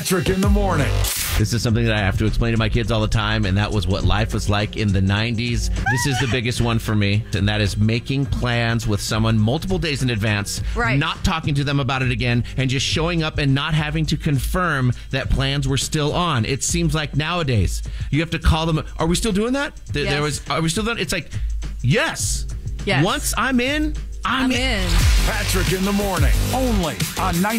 Patrick in the morning. This is something that I have to explain to my kids all the time, and that was what life was like in the 90s. This is the biggest one for me, and that is making plans with someone multiple days in advance, Right. not talking to them about it again, and just showing up and not having to confirm that plans were still on. It seems like nowadays you have to call them. Are we still doing that? Yes. Are we still doing? It's like, yes. Yes. Once I'm in, I'm in. Patrick in the morning. Only on 90.